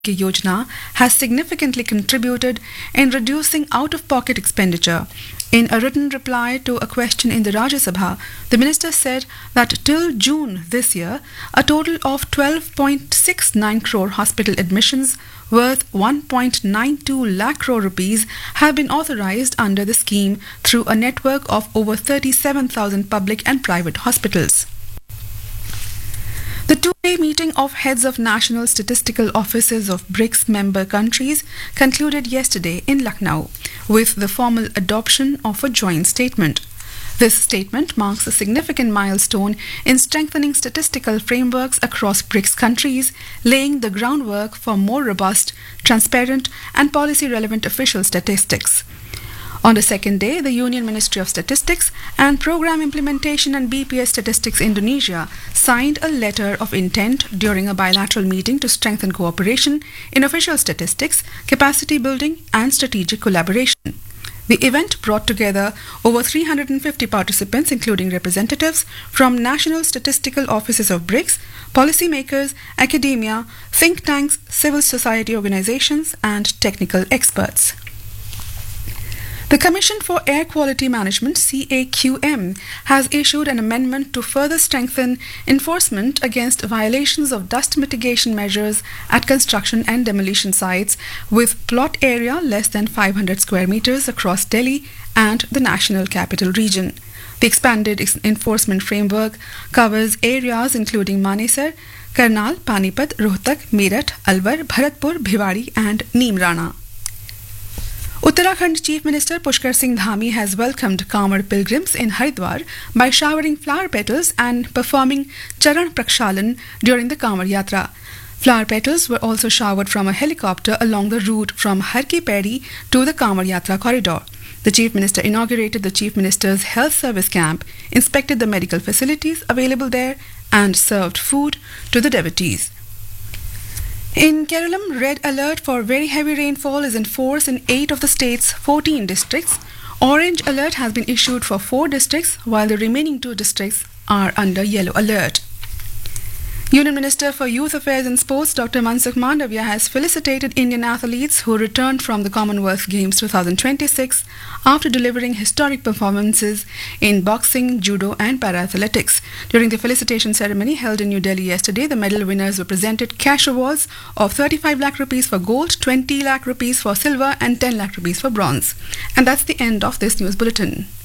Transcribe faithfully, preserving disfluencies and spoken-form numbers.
Yojana has significantly contributed in reducing out-of-pocket expenditure. In a written reply to a question in the Rajya Sabha, the minister said that till June this year, a total of twelve point six nine crore hospital admissions worth one point nine two lakh crore rupees have been authorized under the scheme through a network of over thirty-seven thousand public and private hospitals. The two-day meeting of heads of national statistical offices of BRICS member countries concluded yesterday in Lucknow with the formal adoption of a joint statement. This statement marks a significant milestone in strengthening statistical frameworks across BRICS countries, laying the groundwork for more robust, transparent and policy-relevant official statistics. On the second day, the Union Ministry of Statistics and Program Implementation and B P S Statistics Indonesia signed a letter of intent during a bilateral meeting to strengthen cooperation in official statistics, capacity building and strategic collaboration. The event brought together over three hundred fifty participants, including representatives from national statistical offices of BRICS, policymakers, academia, think tanks, civil society organizations and technical experts. The Commission for Air Quality Management, C A Q M, has issued an amendment to further strengthen enforcement against violations of dust mitigation measures at construction and demolition sites with plot area less than five hundred square meters across Delhi and the National Capital Region. The expanded enforcement framework covers areas including Manesar, Karnal, Panipat, Rohtak, Meerut, Alwar, Bharatpur, Bhiwadi and Neemrana. Uttarakhand Chief Minister Pushkar Singh Dhami has welcomed Kanwar pilgrims in Haridwar by showering flower petals and performing Charan Prakshalan during the Kanwar Yatra. Flower petals were also showered from a helicopter along the route from Har Ki Paidi to the Kanwar Yatra corridor. The Chief Minister inaugurated the Chief Minister's Health Service Camp, inspected the medical facilities available there and served food to the devotees. In Kerala, red alert for very heavy rainfall is in force in eight of the state's fourteen districts. Orange alert has been issued for four districts, while the remaining two districts are under yellow alert. Union Minister for Youth Affairs and Sports Doctor Mansukh Mandavia has felicitated Indian athletes who returned from the Commonwealth Games twenty twenty-six after delivering historic performances in boxing, judo and para-athletics. During the felicitation ceremony held in New Delhi yesterday, the medal winners were presented cash awards of thirty-five lakh rupees for gold, twenty lakh rupees for silver and ten lakh rupees for bronze. And that's the end of this news bulletin.